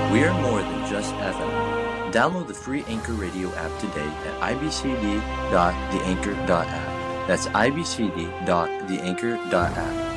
We are more than just FM. Download the free Anchor Radio app today at ibcd.theanchor.app. That's ibcd.theanchor.app.